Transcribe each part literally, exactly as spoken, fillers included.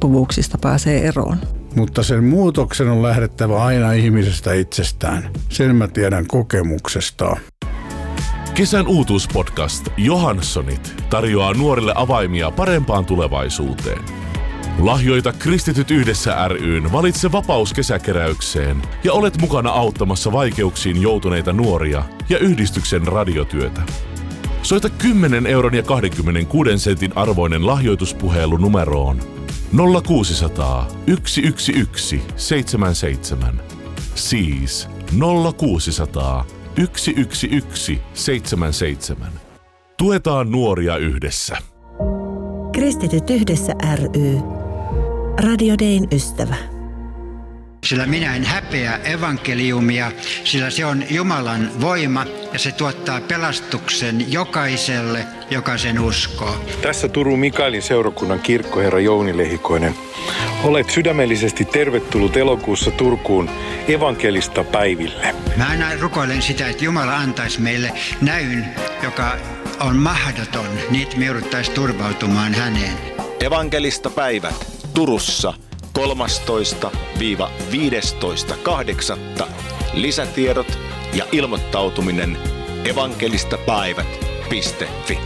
riippuvuuksista pääsee eroon. Mutta sen muutoksen on lähdettävä aina ihmisestä itsestään. Sen mä tiedän kokemuksesta. Kesän uutuuspodcast Johanssonit tarjoaa nuorille avaimia parempaan tulevaisuuteen. Lahjoita Kristityt yhdessä ry:n Valitse vapaus kesäkeräykseen ja olet mukana auttamassa vaikeuksiin joutuneita nuoria ja yhdistyksen radiotyötä. Soita kymmenen euron ja kaksikymmentäkuusi sentin arvoinen lahjoituspuhelu numeroon nolla kuusisataa, yksi yksi yksi, seitsemän seitsemän. Siis nolla kuusisataa, yksi yksi yksi, seitsemän seitsemän. Tuetaan nuoria yhdessä. Kristityt yhdessä ry. Radio Dayn ystävä. Sillä minä en häpeä evankeliumia, sillä se on Jumalan voima ja se tuottaa pelastuksen jokaiselle, joka sen uskoo. Tässä Turun Mikaelin seurakunnan kirkkoherra Jouni Lehikoinen. Olet sydämellisesti tervetullut elokuussa Turkuun evankelista päiville. Mä aina rukoilen sitä, että Jumala antaisi meille näyn, joka on mahdoton, niin me jouduttaisiin turvautumaan häneen. Evankelista päivät Turussa kolmastoista viidestoista kahdeksatta. Lisätiedot ja ilmoittautuminen evankelistapäivät piste fi.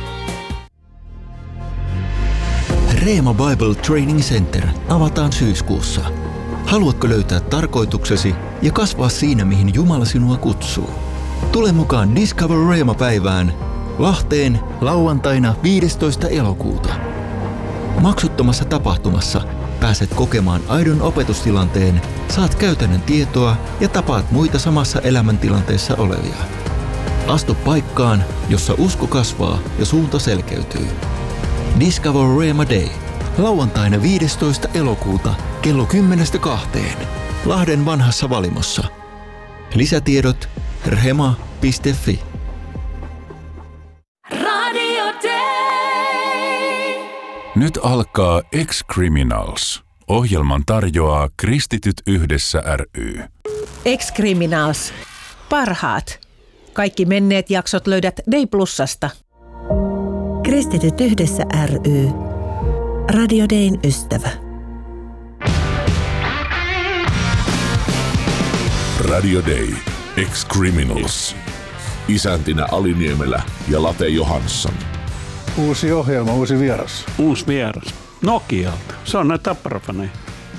Reema Bible Training Center avataan syyskuussa. Haluatko löytää tarkoituksesi ja kasvaa siinä, mihin Jumala sinua kutsuu? Tule mukaan Discover Reema-päivään Lahteen lauantaina viidestoista elokuuta. Maksuttomassa tapahtumassa pääset kokemaan aidon opetustilanteen, saat käytännön tietoa ja tapaat muita samassa elämäntilanteessa olevia. Astu paikkaan, jossa usko kasvaa ja suunta selkeytyy. Discover Reema Day. Lauantaina viidestoista elokuuta kello kymmenestä kahteen. Lahden vanhassa Valimossa. Lisätiedot rema piste fi. Radio Day. Nyt alkaa Ex-Criminals. Ohjelman tarjoaa Kristityt yhdessä ry. Ex-Criminals. Parhaat. Kaikki menneet jaksot löydät Day Plusasta. Kristityt yhdessä ry. Radio Dayn ystävä. Radio Day. Ex-Criminals. Isäntinä Ali Niemelä ja Late Johansson. Uusi ohjelma, uusi vieras. Uusi vieras. Nokialta. Se on näin Tappara-faneja.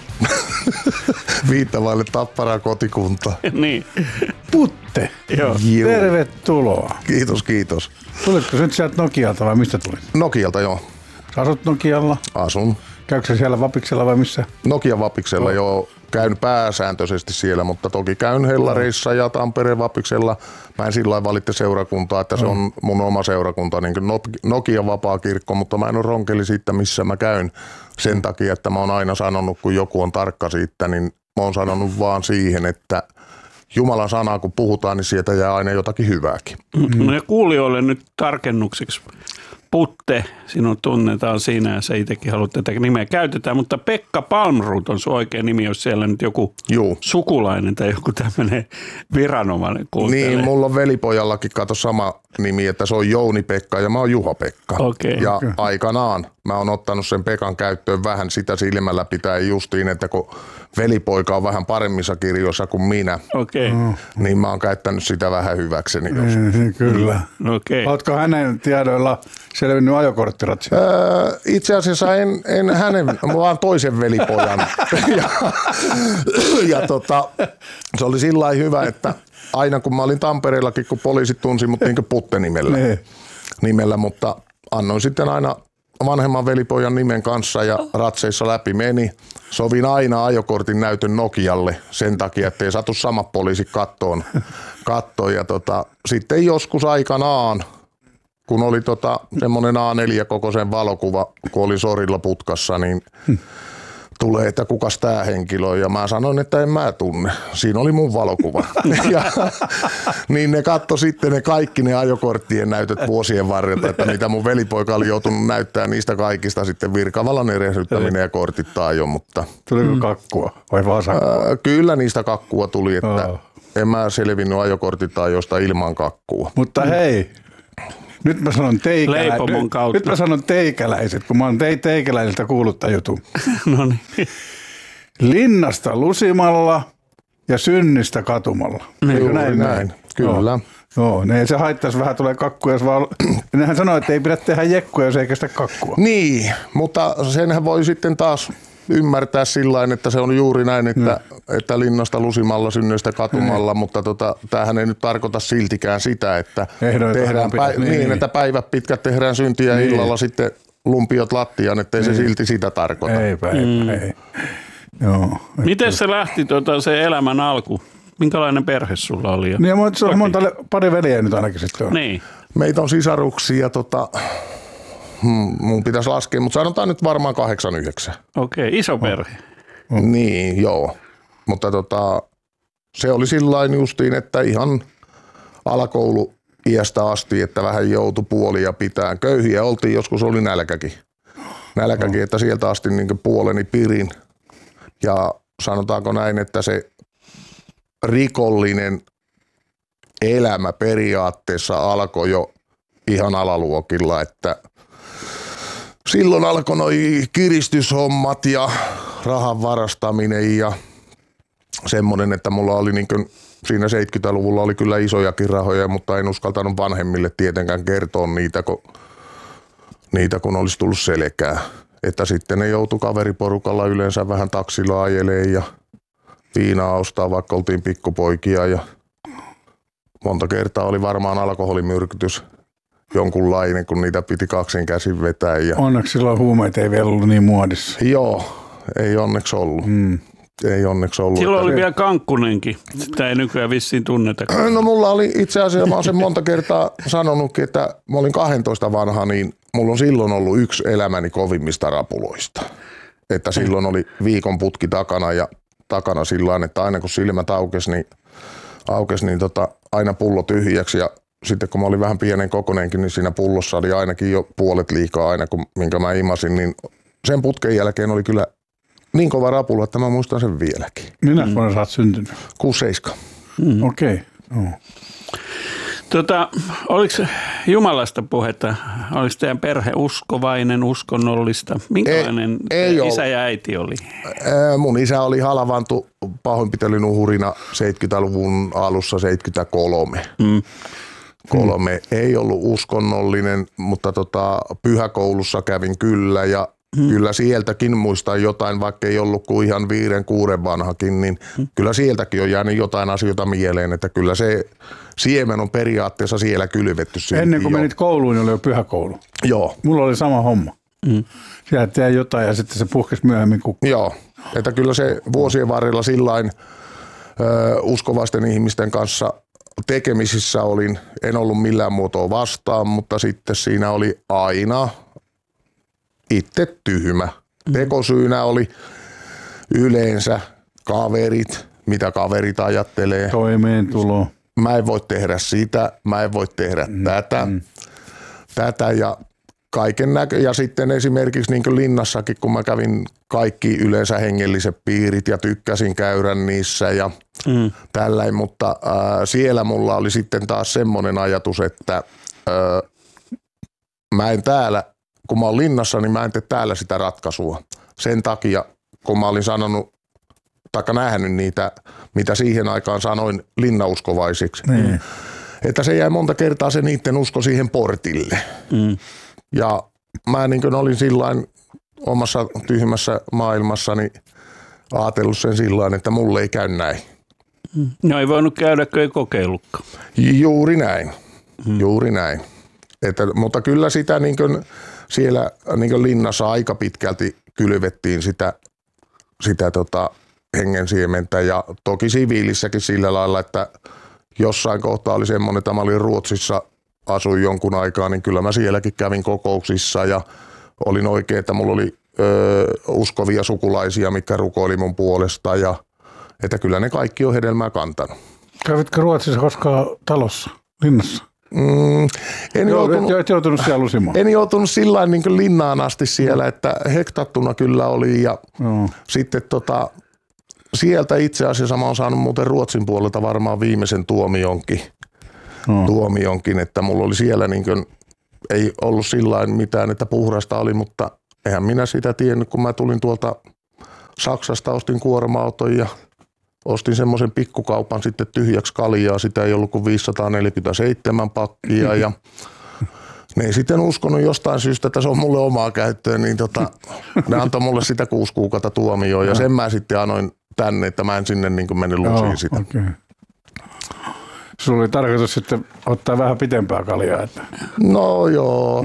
Viittavaille Tapparaa kotikunta. Niin. Putte. Joo. Tervetuloa. Kiitos, kiitos. Tulitko nyt sieltä Nokialta vai mistä tulit? Nokialta, joo. Sä asut Nokialla? Asun. Käykö sä siellä Vapiksella vai missä? Nokia Vapiksella, joo. Käyn pääsääntöisesti siellä, mutta toki käyn Hellareissa ja Tampereen Vapiksella. Mä en sillä lailla valitse seurakuntaa, että se on mun oma seurakunta, niin kuin Nokia vapaa kirkko, mutta mä en ole ronkeli siitä, missä mä käyn. Sen takia, että mä oon aina sanonut, kun joku on tarkka siitä, niin mä oon sanonut vaan siihen, että Jumalan sanaa kun puhutaan, niin sieltä jää aina jotakin hyvääkin. Mm-hmm. No ja kuulijoille nyt tarkennukseksi. Putte, sinun tunnetaan siinä ja sä itsekin haluat tätä nimeä käytetään, mutta Pekka Palmroth on sun oikea nimi, jos siellä nyt joku Juu. sukulainen tai joku tämmöinen viranomainen kuuntelee. Niin, mulla on velipojallakin kato sama nimi, että se on Jouni-Pekka ja mä oon Juha-Pekka. Okay. Ja okay. aikanaan mä oon ottanut sen Pekan käyttöön vähän sitä silmällä pitää justiin, että kun velipoika on vähän paremmissa kirjoissa kuin minä, okay. niin mä oon käyttänyt sitä vähän hyväkseni. Jos. Mm, kyllä. Okay. Ootko hänen tiedoilla selvinnyt ajokorttiratsia? Öö, itse asiassa en, en hänen, vaan toisen velipojan. ja ja tota, se oli sillä lailla hyvä, että aina kun mä olin Tampereellakin, kun poliisit tunsi mut niin kuin Putte-nimellä, nimellä, mutta annoin sitten aina vanhemman velipojan nimen kanssa ja ratseissa läpi meni. Sovin aina ajokortin näytön Nokialle sen takia, ettei satu samat poliisit kattoon. kattoon. Ja tota, sitten joskus aikanaan, kun oli tota, semmoinen A neljä kokoisen valokuva, kun oli sorilla putkassa, niin tulee, että kukas tää henkilö on. Ja mä sanoin, että en mä tunne. Siinä oli mun valokuva. ja, niin ne katto sitten ne kaikki ne ajokorttien näytöt vuosien varrelta, että mitä mun velipoika oli joutunut näyttää niistä kaikista sitten virkavalan erehdyttäminen ja kortittaa jo. Mutta tuliko kakkua vai vaan sakkua? Ää, kyllä niistä kakkua tuli, että oh. en mä selvinnyt ajokortittaa josta ilman kakkua. Mutta hei, Nyt mä sanon teikälä... Leipomon kautta. Nyt mä sanon teikäläiset, kun mä oon te- teikäläisiltä kuullut tämän jutun. No niin. Linnasta lusimalla ja synnistä katumalla. Juuri näin, näin. Kyllä. Joo, Joo ne, se haittaisi vähän, tulee kakkuja. Jos vaan... Nehän sanoo, että ei pidä tehdä jekkuja, jos ei kestä kakkua. Niin, mutta senhän voi sitten taas ymmärtää sillain, että se on juuri näin, että, mm. että linnasta lusimalla, synnyistä katumalla, mm. mutta tota, tämähän ei nyt tarkoita siltikään sitä, että Ehdoin, tehdään päivä, niin, niin, että päivät pitkät tehdään syntiä niin. illalla sitten lumpiot lattiaan, ettei niin. se silti sitä tarkoita. Eipä, eipä, mm. ei. Joo, miten se lähti tuota, se elämän alku? Minkälainen perhe sulla oli? Niin, mutta on monta, pari veljeä nyt ainakin sitten on. Niin. Meitä on sisaruksia, tota, hmm, mun pitäisi laskea, mutta sanotaan nyt varmaan kahdeksan yhdeksän. Okei, okay, iso perhe. Oh. Niin, joo. Mutta tota, se oli sillain justiin, että ihan alakoulu iästä asti, että vähän joutui puolia pitää. Köyhiä oltiin, joskus oli nälkäkin. Nälkäkin, oh. että sieltä asti niin puoleni pirin. Ja sanotaanko näin, että se rikollinen elämä periaatteessa alkoi jo ihan alaluokilla, että silloin alkoi noi kiristyshommat ja rahan varastaminen ja semmoinen, että mulla oli niin kuin siinä seitsemänkymmentäluvulla oli kyllä isojakin rahoja, mutta en uskaltanut vanhemmille tietenkään kertoa niitä, kun, niitä, kun olisi tullut selkää. Että sitten ne joutui kaveriporukalla yleensä vähän taksilla ajelee ja viinaa ostaa, vaikka oltiin pikkupoikia ja monta kertaa oli varmaan alkoholimyrkytys jonkunlainen, kun niitä piti kaksin käsin vetää. Ja onneksi silloin huumeet ei vielä ollut niin muodissa. Joo, ei onneksi ollut. Mm. Ei onneksi ollut. Silloin oli vielä kankkunenkin. Sitä ei nykyään vissiin tunneta. No mulla oli itse asiassa, mä oon sen monta kertaa sanonutkin, että mä olin kahdentoista vanha, niin mulla on silloin ollut yksi elämäni kovimmista rapuloista. Että silloin oli viikon putki takana ja takana sillain, että aina kun silmät aukesi, niin, aukesi, niin tota, aina pullo tyhjäksi ja sitten kun mä olin vähän pienen kokoneenkin, niin siinä pullossa oli ainakin jo puolet liikaa aina, kun, minkä mä imasin, niin sen putken jälkeen oli kyllä niin kova rapulo, että mä muistan sen vieläkin. Minä mm. vuonna sä oot syntynyt? kuusi seitsemän. Mm. Okei. Okay. Oh. Tota, oliko Jumalasta puhetta? Oliko teidän perhe uskovainen, uskonnollista? Minkälainen ei, ei isä ja äiti oli? Mun isä oli halavantu pahoinpitelyn uhurina seitsemänkymmentäluvun alussa seitsemänkymmentäkolme. Mm. Kolme. Mm. Ei ollut uskonnollinen, mutta tota, pyhäkoulussa kävin kyllä ja Hmm. kyllä sieltäkin muistan jotain, vaikka ei ollut kuin ihan viiden, kuuden vanhakin, niin hmm. kyllä sieltäkin on jäänyt jotain asioita mieleen, että kyllä se siemen on periaatteessa siellä kylvetty. Ennen kuin jo menit kouluun, niin oli jo pyhäkoulu. Joo. Mulla oli sama homma. Hmm. Sieltä jäi jotain ja sitten se puhkesi myöhemmin kukkaan. Joo, että kyllä se vuosien varrella sillain ö, uskovaisten ihmisten kanssa tekemisissä olin, en ollut millään muotoa vastaan, mutta sitten siinä oli aina itse tyhmä. Tekosyynä oli yleensä kaverit, mitä kaverit ajattelee. Toimeentulo. Mä en voi tehdä sitä, mä en voi tehdä mm. tätä, mm. tätä ja kaiken näkö. Ja sitten esimerkiksi niin kuin linnassakin, kun mä kävin kaikki yleensä hengelliset piirit ja tykkäsin käydä niissä ja mm. tälläin, mutta äh, siellä mulla oli sitten taas semmoinen ajatus, että äh, mä en täällä kun mä oon linnassa, niin mä en tee täällä sitä ratkaisua. Sen takia, kun mä olin sanonut, taikka nähnyt niitä, mitä siihen aikaan sanoin linnauskovaisiksi, mm. että se jäi monta kertaa se niiden usko siihen portille. Mm. Ja mä niin kuin olin sillain omassa tyhmässä maailmassani ajatellut sen sillain, että mulle ei käy näin. Mm. No ei voinut käydä, kun ei kokeillutkaan. Juuri näin, mm. juuri näin. Että, mutta kyllä sitä niin kuin siellä niin kuin linnassa aika pitkälti kylvettiin sitä, sitä tota hengensiementä ja toki siviilissäkin sillä lailla, että jossain kohtaa oli semmoinen, että mä olin Ruotsissa, asuin jonkun aikaa, niin kyllä mä sielläkin kävin kokouksissa ja olin oikein, että mulla oli ö, uskovia sukulaisia, mitkä rukoili mun puolesta ja että kyllä ne kaikki on hedelmää kantanut. Kävitkö Ruotsissa koskaan talossa, linnassa? Mm, en, Joo, joutunut, et joutunut siellä lusimaan. En joutunut sillä niin kuin linnaan asti siellä, että hektattuna kyllä oli ja no. sitten tota, sieltä itse asiassa mä oon saanut muuten Ruotsin puolelta varmaan viimeisen tuomionkin, no. tuomionkin että mulla oli siellä niin kuin ei ollut sillain mitään, että puhdasta oli, mutta eihän minä sitä tiennyt, kun mä tulin tuolta Saksasta, ostin kuorma-auton ja ostin semmoisen pikkukaupan sitten tyhjäksi kaljaa. Sitä ei ollut kuin viisisataaneljäkymmentäseitsemän pakkia ja ne ei sitten uskonut jostain syystä, että se on mulle omaa käyttöön, niin tota, ne antoi mulle sitä kuusi kuukautta tuomioon ja sen mä sitten annoin tänne, että mä en sinne niin kuin meni lusiin sitä. Okay. Sulla oli tarkoitus sitten ottaa vähän pitempää kaljaa. Että. No joo.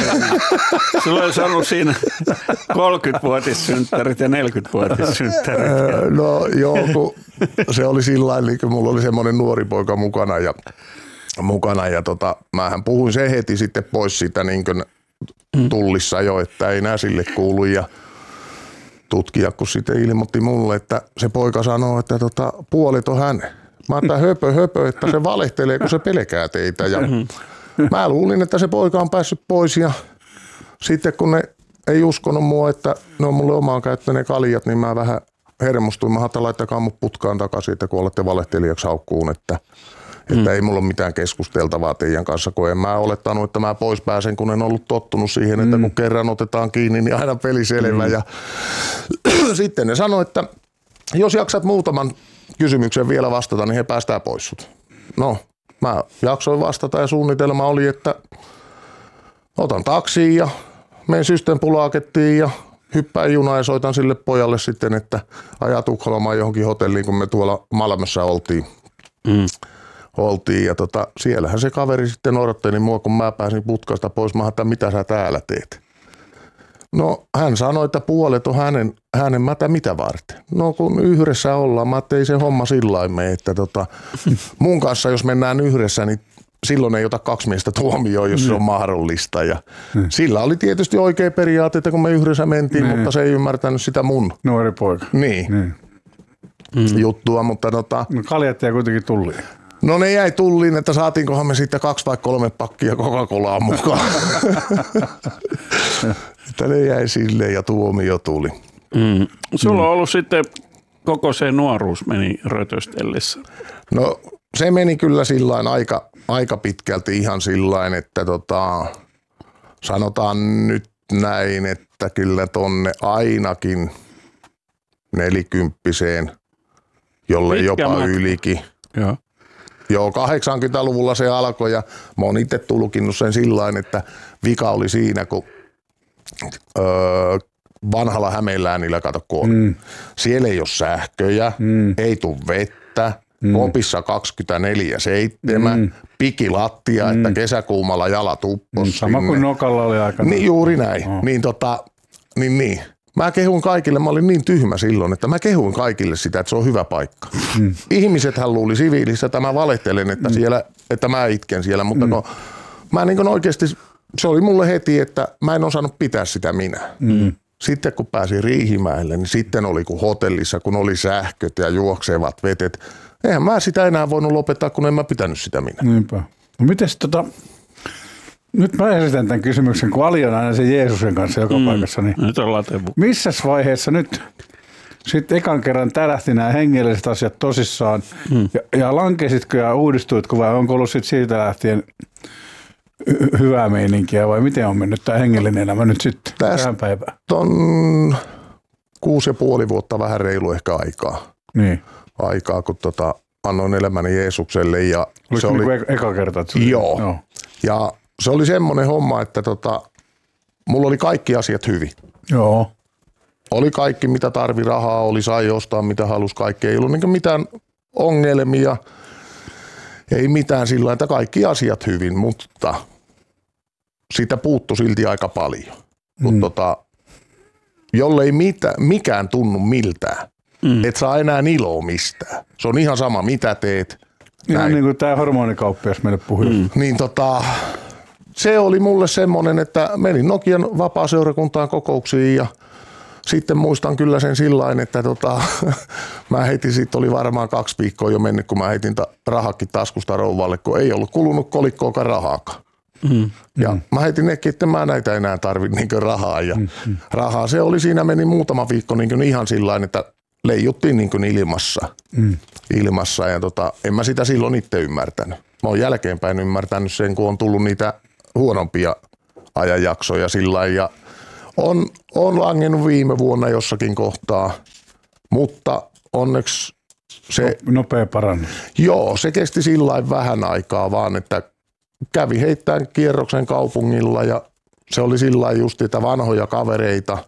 Sulla olisi ollut siinä kolmekymmentävuotissynttärit ja neljäkymmentävuotissynttärit. No joo, kun se oli sillä lailla, kun mulla oli semmoinen nuori poika mukana ja, mukana ja tota, mähän puhuin se heti sitten pois siitä niin kuin tullissa jo, että ei nää sille kuulu ja tutkija kun sitten ilmoitti mulle, että se poika sanoo, että tota, puolet on hänen. Mä ajattelin höpö höpö, että se valehtelee, kun se pelkää teitä. Ja mä luulin, että se poika on päässyt pois ja sitten kun ne ei uskonut mua, että ne on mulle omaan käyttöön ne kaljat, niin mä vähän hermostuin. Mä ajattelin, laittakaa mut putkaan takaisin, että kun olette valehtelijaksi haukkuun, että, että mm. ei mulla ole mitään keskusteltavaa teidän kanssa, kun en mä olettanut, että mä pois pääsen, kun en ollut tottunut siihen, että kun kerran otetaan kiinni, niin aina peli selvä. Mm. Ja sitten ne sanoi, että jos jaksat muutaman kysymykseen vielä vastata, niin he päästään pois sut. No, mä jaksoin vastata ja suunnitelma oli, että otan taksiin ja menen Systembolagettiin ja hyppään junaan ja soitan sille pojalle sitten, että ajaa Tukholmaan johonkin hotelliin, kun me tuolla Malmössä oltiin. Mm. oltiin ja tota, siellähän se kaveri sitten odotteli mua, kun mä pääsin putkasta pois. Mä ajattelin, mitä sä täällä teet? No hän sanoi, että puolet on hänen, hänen mätä mitä varten. No kun yhdessä ollaan, mä ajattelin, ei se homma sillain mene, että tota, mun kanssa jos mennään yhdessä, niin silloin ei ota kaksi miestä tuomioon, jos mm. se on mahdollista. Ja mm. sillä oli tietysti oikea periaate, että kun me yhdessä mentiin, mm. mutta se ei ymmärtänyt sitä mun. Nuori poika. Niin. Mm. juttua, mutta tota. No kaljat jäi kuitenkin tulliin. No ne jäi tulliin, että saatiinkohan me sitten kaksi tai kolme pakkia Coca-Colaa mukaan. Että ne jäi silleen ja tuomio tuli. Mm. Sulla on ollut sitten koko se nuoruus meni rötöstellessä. No se meni kyllä sillain aika, aika pitkälti ihan sillain, että tota, sanotaan nyt näin, että kyllä tonne ainakin nelikymppiseen, jolle pitkä jopa matka. Ylikin. Joo. Joo, kahdeksankymmentäluvulla se alkoi ja mä oon itse tulkinnut sen sillain, että vika oli siinä, kun öö, vanhalla Hämeenläänillä, kato kun mm. siellä ei ole sähköjä, mm. ei tule vettä, mm. kopissa kaksikymmentäneljä seitsemän, mm. pikilattia, mm. että kesäkuumalla jalat uppos. Mm, sama kuin nokalla oli aikana. Niin, juuri näin. Oh. Niin, tota, niin, niin. Mä kehuin kaikille, mä olin niin tyhmä silloin, että mä kehuin kaikille sitä, että se on hyvä paikka. Mm. Ihmisethän luuli siviilissä, että mä valehtelen, että, mm. siellä, että mä itken siellä, mutta mm. kun, mä niin kun oikeasti, se oli mulle heti, että mä en osannut pitää sitä minä. Mm. Sitten kun pääsin Riihimäelle, niin sitten oli kuin hotellissa, kun oli sähköt ja juoksevat vetet. Eihän mä sitä enää voinut lopettaa, kun en mä pitänyt sitä minä. Niinpä. No mites tota... Nyt mä esitän tämän kysymyksen, kun Ali on aina se Jeesuksen kanssa joka mm. paikassa. Niin nyt on latevu. Missäs vaiheessa nyt sitten ekan kerran tärähti nämä hengelliset asiat tosissaan? Mm. Ja, ja lankesitko ja uudistuitko vai onko ollut sitten siitä lähtien hy- hyvää meininkiä vai miten on mennyt tämä hengellinen elämä nyt sitten tähän päivään? On kuusi ja puoli vuotta vähän reilu ehkä aikaa. Niin. Aikaa, kun tota, annoin elämäni Jeesukselle. Ja Oliko se oli niin kuin eka kerta? Joo. joo. Ja se oli semmoinen homma, että tota, mulla oli kaikki asiat hyvin. Joo. Oli kaikki, mitä tarvi, rahaa oli, sai ostaa, mitä halusi, kaikki. Ei ollut niin mitään ongelmia, ei mitään sillä että kaikki asiat hyvin, mutta siitä puuttui silti aika paljon. Mm. Mutta tota, jollei mitä, mikään tunnu miltään, mm. et saa enää iloa mistään. Se on ihan sama, mitä teet. Ihan näin. Niin kuin tämä hormonikauppias meille puhui. Mm. Niin tota... Se oli mulle semmoinen, että menin Nokian vapaaseurakuntaan kokouksiin ja sitten muistan kyllä sen sillain, että tota, mä heitin, siitä oli varmaan kaksi viikkoa jo mennyt, kun mä heitin ta- rahakin taskusta rouvalle, kun ei ollut kulunut kolikkoakaan rahaakaan. Mm, ja mm. mä heitin nekin, että mä näitä enää tarvitse niin rahaa. Ja mm, mm. rahaa se oli, siinä meni muutama viikko niin ihan sillain, että leijuttiin niin ilmassa. Mm. ilmassa ja tota, en mä sitä silloin itse ymmärtänyt. Mä oon jälkeenpäin ymmärtänyt sen, kun on tullut niitä huonompia ajanjaksoja sillä lailla. Ja on, on langennut viime vuonna jossakin kohtaa, mutta onneksi se... Nopea parannus. Joo, se kesti sillä lailla vähän aikaa vaan, että kävi heittämään kierroksen kaupungilla ja se oli sillä lailla just, että vanhoja kavereita,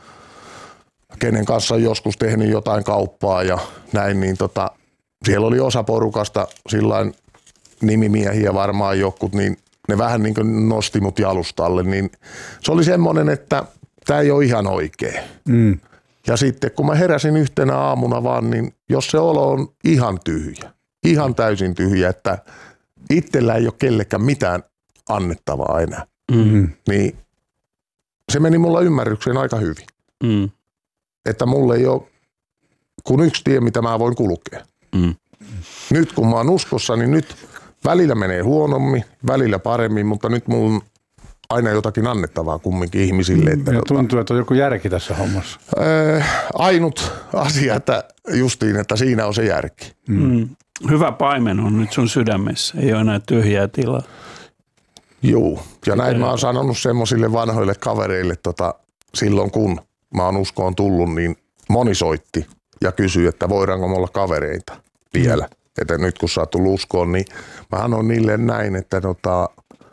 kenen kanssa on joskus tehnyt jotain kauppaa ja näin, niin tota, siellä oli osa porukasta sillain nimimiehiä varmaan jokut, niin ne vähän niin kuin nosti mut jalustalle, niin se oli semmoinen, että tämä ei ole ihan oikein. Mm. Ja sitten kun mä heräsin yhtenä aamuna vaan, niin jos se olo on ihan tyhjä, ihan täysin tyhjä, että itsellä ei ole kellekään mitään annettavaa enää, Mm. niin se meni mulla ymmärrykseen aika hyvin. Mm. Että mulla ei ole kuin yksi tie, mitä mä voin kulkea. Mm. Nyt kun mä oon uskossa, niin nyt välillä menee huonommin, välillä paremmin, mutta nyt mulla on aina jotakin annettavaa kumminkin ihmisille. Että ja tota, tuntuu, että on joku järki tässä hommassa. Ää, ainut asia, että justiin, että siinä on se järki. Mm. Hyvä paimen on nyt sun sydämessä, ei ole enää tyhjää tilaa. Joo, ja näin mä oon sanonut semmoisille vanhoille kavereille tota, silloin kun mä oon uskoon tullut, niin moni soitti ja kysyi, että voidaanko me olla kavereita vielä. Mm. Että nyt kun sä oot tullut uskoon, niin mä sanoin niille näin, että tota,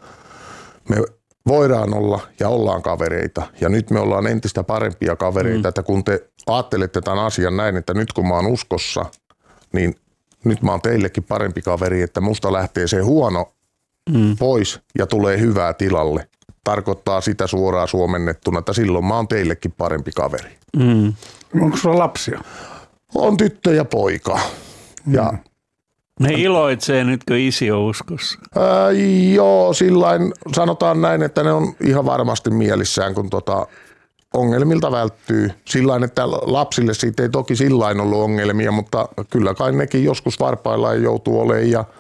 me voidaan olla ja ollaan kavereita. Ja nyt me ollaan entistä parempia kavereita, mm. että kun te ajattelette tämän asian näin, että nyt kun mä oon uskossa, niin nyt mä oon teillekin parempi kaveri, että musta lähtee se huono mm. pois ja tulee hyvää tilalle. Tarkoittaa sitä suoraan suomennettuna, että silloin mä oon teillekin parempi kaveri. Mm. Onko sulla lapsia? On tyttö ja poika. Mm. Ja ne iloitsee nyt, kun isi on uskossa. Ää, joo, sillain sanotaan näin, että ne on ihan varmasti mielissään, kun tota ongelmilta välttyy. Sillain, että lapsille siitä ei toki sillain ollut ongelmia, mutta kyllä kai nekin joskus varpaillaan joutuu olemaan ja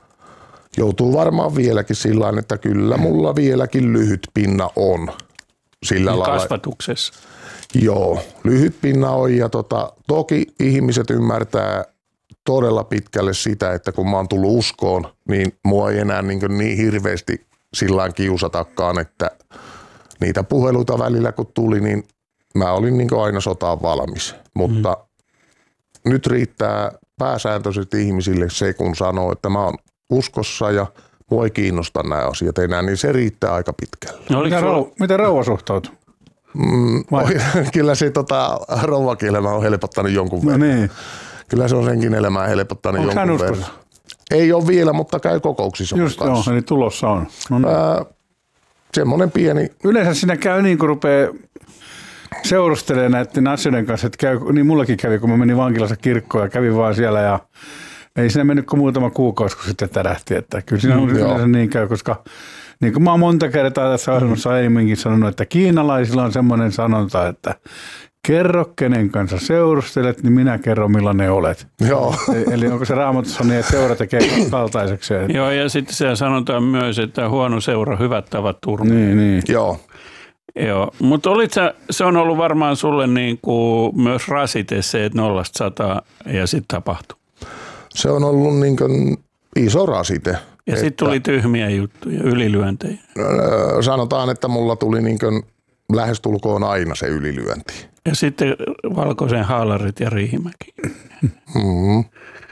joutuu varmaan vieläkin sillain, että kyllä mulla vieläkin lyhyt pinna on. Sillä lailla. Kasvatuksessa. Joo, lyhyt pinna on ja tota, toki ihmiset ymmärtää todella pitkälle sitä, että kun mä oon tullut uskoon, niin mua ei enää niin, niin hirveästi sillain kiusatakaan, että niitä puheluita välillä kun tuli, niin mä olin niin aina sotaan valmis. Mutta mm. nyt riittää pääsääntöisesti ihmisille se, kun sanoo, että mä oon uskossa ja mua ei kiinnosta nämä asiat enää, niin se riittää aika pitkälle. No, miten, rau, miten rauha suhtautuu? Mm, kyllä se tota, rouvakin elämä on helpottanut jonkun verran. No niin. Kyllä se on senkin elämää helpottanut Onko jonkun verran. Ei ole vielä, mutta käy kokouksissa. Just joo, eli tulossa on. No niin. Ää, semmoinen pieni. Yleensä siinä käy niin, kun rupeaa seurustelemaan näiden asioiden kanssa, että käy, niin mullakin kävi, kun mä menin vankilassa kirkkoon ja kävin vaan siellä ja ei siinä mennyt kuin muutama kuukausi, kun sitten tärähti. Että kyllä siinä on yleensä niin käy, koska niin kuin mä oon monta kertaa tässä ohjelmassa aiemminkin sanonut, että kiinalaisilla on semmoinen sanonta, että kerro kenen kanssa seurustelet, niin minä kerron millainen olet. Joo. Eli onko se Raamatussa niin, että seura tekee kaltaiseksi? Joo, ja sitten siellä sanotaan myös, että huono seura, hyvät tavat turvaa. Niin, niin. Joo. Joo, mutta se on ollut varmaan sulle niin kuin myös rasite se, että nollasta sataa ja sitten tapahtuu. Se on ollut niin kuin iso rasite. Ja sitten tuli tyhmiä juttuja, ylilyöntejä. Sanotaan, että mulla tuli niin kuin lähestulkoon aina se ylilyönti. Ja sitten valkoisen haalarit ja Riihimäki. Mm-hmm.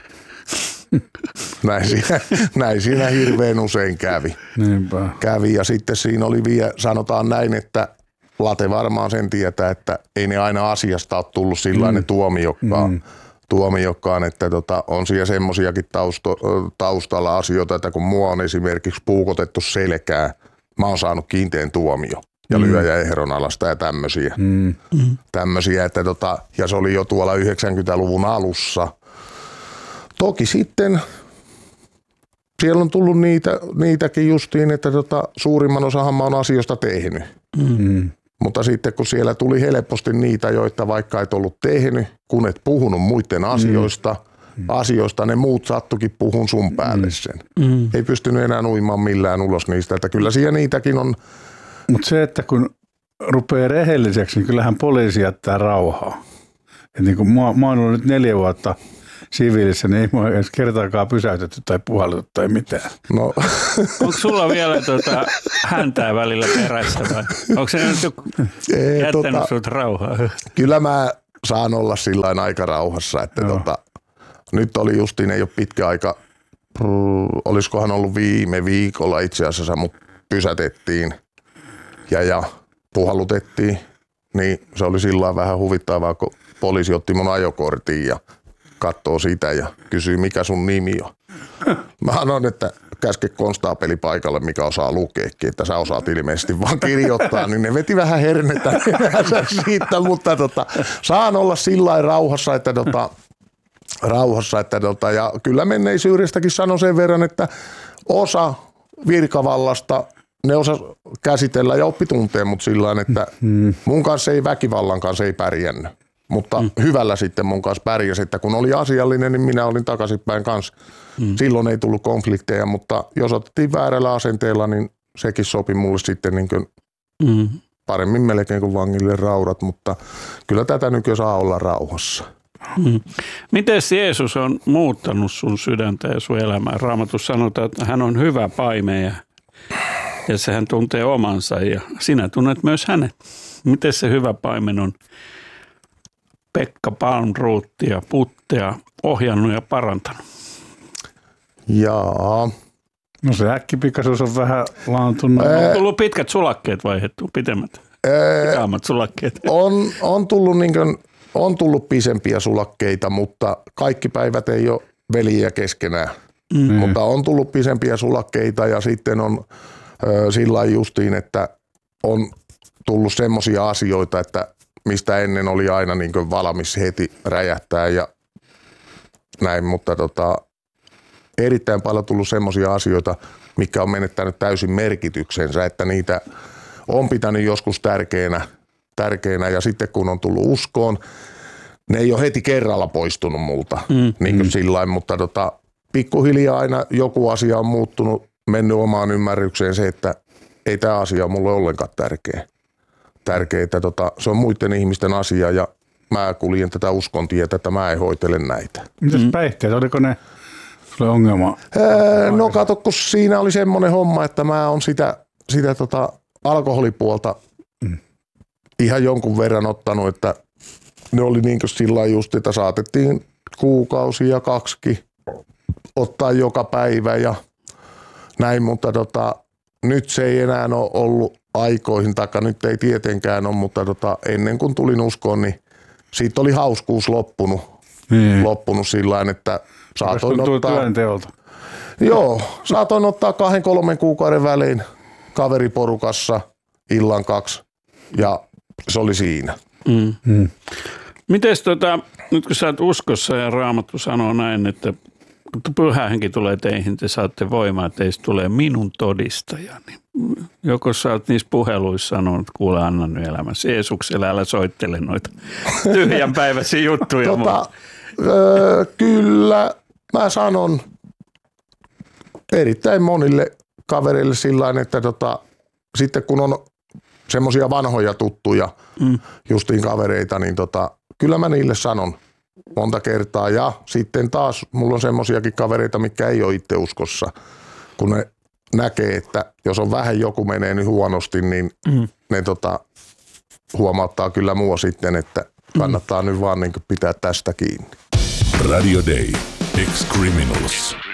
Näin, siinä, näin siinä hirveän usein kävi. Niinpä. Kävi ja sitten siinä oli vielä, sanotaan näin, että Late varmaan sen tietää, että ei ne aina asiasta ole tullut sillainen mm. tuomiokkaan. Mm. tuomiokkaan, että tota, on siellä semmoisiakin tausto, taustalla asioita, että kun mua on esimerkiksi puukotettu selkää, mä oon saanut kiinteän tuomio ja mm. lyöjä ehron alasta ja tämmöisiä. Mm. tämmöisiä että tota, ja se oli jo tuolla yhdeksänkymmentäluvun alussa. Toki sitten siellä on tullut niitä, niitäkin justiin, että tota, suurimman osahan mä oon asioista tehnyt. Mm. Mutta sitten kun siellä tuli helposti niitä, joita vaikka et ollut tehnyt, kun et puhunut muiden asioista, mm. asioista ne muut sattukin puhun sun päälle sen. Mm. Ei pystynyt enää uimaan millään ulos niistä, että kyllä siellä niitäkin on. Mutta se, että kun rupeaa rehelliseksi, niin kyllähän poliisi jättää rauhaa. Et niin kun mä, mä oon ollut nyt neljä vuotta siviilissä, niin ei mua edes kertaakaan pysäytetty tai puhallettu tai mitään. No. Onko sulla vielä tuota häntää välillä perässä vai onko se nyt joku Ei, jättänyt tota, sut rauhaa? Kyllä mä saan olla sillain aika rauhassa, että tota, nyt oli justiin, ei ole pitkä aika, brr, olisikohan ollut viime viikolla itse asiassa, mut pysätettiin ja, ja puhallutettiin, niin se oli sillä vähän huvittavaa, kun poliisi otti mun ajokortin ja katsoo sitä ja kysyy, mikä sun nimi on. Mä sanoin, että käske konstaapeli paikalle, mikä osaa lukeekin, että sä osaat ilmeisesti vaan kirjoittaa, niin ne veti vähän hernettä siitä, mutta tota, saan olla sillä rauhassa, että tota, rauhassa, että tota, ja kyllä menneisyydestäkin sanon sen verran, että osa virkavallasta ne osa käsitellä ja oppi tuntee mut sillain, että mun kanssa ei väkivallan kanssa ei pärjännyt. Mutta mm. hyvällä sitten mun kanssa pärjäsi, että kun oli asiallinen, niin minä olin takaisinpäin kanssa. Mm. Silloin ei tullut konflikteja, mutta jos otettiin väärällä asenteella, niin sekin sopi mulle sitten niin kuin mm. paremmin melkein kuin vangille raudat, mutta kyllä tätä nykyään saa olla rauhassa. Mm. Miten Jeesus on muuttanut sun sydäntä ja sun elämää? Raamatussa sanotaan, että hän on hyvä paime ja, ja sehän tuntee omansa ja sinä tunnet myös hänet. Miten se hyvä paimen on Pekka Palmroothia, Puttea ohjannut ja parantanut? Jaa. No se äkkipikaisuus on vähän laantunut. Ää... On tullut pitkät sulakkeet vaihdettu, pitemmät? Pikaammat sulakkeet. On, on, tullut niin kuin, on tullut pisempiä sulakkeita, mutta kaikki päivät ei ole veliä keskenään. Mm. Mutta on tullut pisempiä sulakkeita ja sitten on ö, sillä justiin, että on tullut semmoisia asioita, että mistä ennen oli aina niin kuin valmis heti räjähtää ja näin, mutta tota, erittäin paljon tullut semmoisia asioita, mikä on menettänyt täysin merkityksensä, että niitä on pitänyt joskus tärkeänä, tärkeänä ja sitten kun on tullut uskoon, ne ei ole heti kerralla poistunut multa, mm, niin kuin mm. sillain, mutta tota, pikkuhiljaa aina joku asia on muuttunut, mennyt omaan ymmärrykseen se, että ei tämä asia ole mulle ollenkaan tärkeä. Tärkeää, että tota, se on muiden ihmisten asia ja mä kuljen tätä uskon tietä, että mä en hoitele näitä. Mitäs päihteet, oliko ne sulle ongelma? Öö, no kato, kun siinä oli semmoinen homma, että mä oon sitä, sitä tota alkoholipuolta mm. ihan jonkun verran ottanut, että ne oli niin kuin sillä just, että saatettiin kuukausi ja kaksikin ottaa joka päivä ja näin, mutta tota, nyt se ei enää ole ollut aikoihin, taikka nyt ei tietenkään ole, mutta tota, ennen kuin tulin uskoon, niin siitä oli hauskuus loppunut, niin. loppunut sillain, että saatoin ottaa... työnteolta. Joo, saatoin ottaa kahden kolmen kuukauden välein kaveriporukassa illan kaksi ja se oli siinä. Mm. Mm. Mites tota, nyt kun sä oot uskossa ja Raamattu sanoo näin, että kun Pyhä Henki tulee teihin, te saatte voimaa, että teistä tulee minun todistaja. Niin joko sä oot niissä puheluissa sanonut, että kuule anna nyt elämässä Jeesukselle, älä soittele noita tyhjänpäiväisiä juttuja. tota, öö, kyllä, mä sanon erittäin monille kavereille sillain, että tota, sitten kun on semmoisia vanhoja tuttuja, mm. justiin kavereita, niin tota, kyllä mä niille sanon monta kertaa. Ja sitten taas mulla on semmoisiakin kavereita, mitkä ei ole itse uskossa, kun ne näkee, että jos on vähän joku menee niin huonosti, niin mm. ne tota, huomauttaa kyllä mua sitten, että kannattaa mm. nyt vaan niin pitää tästä kiinni. Radio Day. Ex-Criminals.